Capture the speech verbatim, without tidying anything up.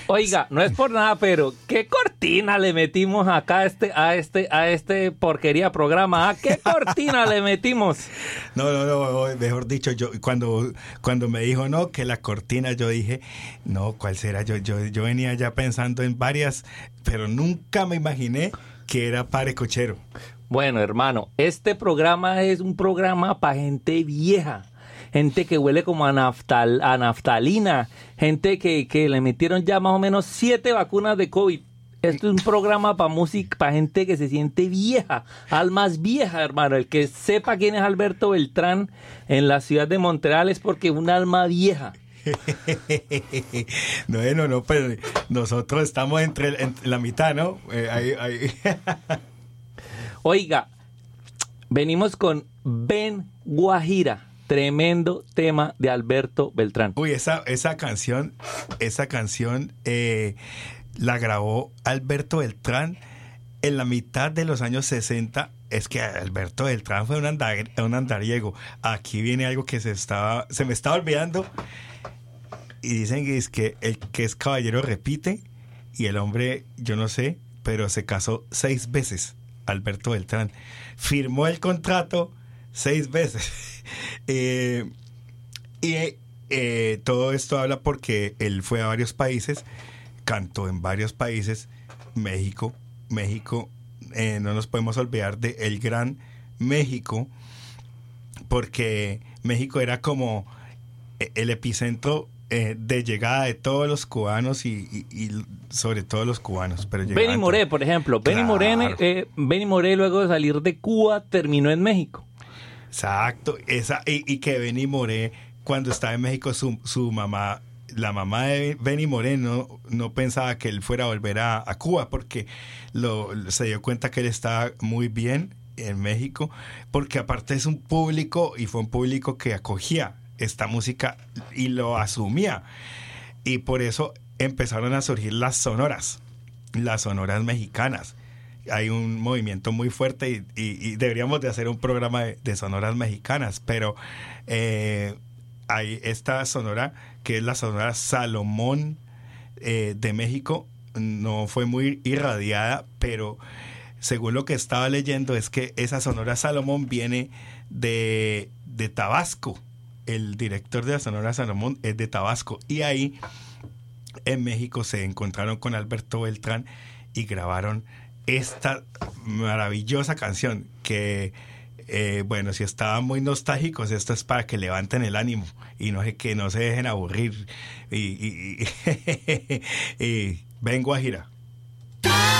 Oiga, no es por nada, pero ¿qué cortina le metimos acá a este, a este, a este porquería programa? ¿A qué cortina le metimos? No, no, no, mejor dicho, yo cuando, cuando me dijo no, que la cortina, yo dije, no, ¿cuál será? Yo, yo, yo venía ya pensando en varias, pero nunca me imaginé que era Pare Cochero. Bueno, hermano, este programa es un programa para gente vieja. Gente que huele como a, naftal, a naftalina, gente que, que le metieron ya más o menos siete vacunas de COVID. Esto es un programa para música, para gente que se siente vieja, almas viejas, hermano. El que sepa quién es Alberto Beltrán en la ciudad de Montreal es porque es un alma vieja. No, no, no, pero nosotros estamos entre, entre la mitad, ¿no? Eh, ahí, ahí. Oiga, venimos con Ben Guajira. Tremendo tema de Alberto Beltrán. Uy, esa, esa canción, esa canción eh, la grabó Alberto Beltrán en la mitad de los años sesenta. Es que Alberto Beltrán fue un, andar, un andariego. Aquí viene algo que se estaba, se me estaba olvidando. Y dicen que es que el que es caballero repite. Y el hombre, yo no sé, pero se casó seis veces. Alberto Beltrán firmó el contrato seis veces. Eh, y eh, todo esto habla porque él fue a varios países, cantó en varios países. México, México, eh, no nos podemos olvidar de el gran México, porque México era como el epicentro eh, de llegada de todos los cubanos y, y, y sobre todo los cubanos. Pero Benny Moré, por ejemplo. Benny claro. Moré, eh, Benny Moré, luego de salir de Cuba, terminó en México. Exacto, esa, y, y que Benny Moré, cuando estaba en México, su, su mamá, la mamá de Benny Moré no, no pensaba que él fuera a volver a, a Cuba, porque lo, se dio cuenta que él estaba muy bien en México, porque aparte es un público, y fue un público que acogía esta música y lo asumía, y por eso empezaron a surgir las sonoras, las sonoras mexicanas. Hay un movimiento muy fuerte y, y, y deberíamos de hacer un programa de, de sonoras mexicanas, pero eh, hay esta sonora que es la sonora Salomón eh, de México. No fue muy irradiada, pero según lo que estaba leyendo es que esa sonora Salomón viene de, de Tabasco. El director de la sonora Salomón es de Tabasco, y ahí en México se encontraron con Alberto Beltrán y grabaron esta maravillosa canción que, eh, bueno, si estaban muy nostálgicos, esto es para que levanten el ánimo y no, que no se dejen aburrir. Y, y, y, y Ben Guajira.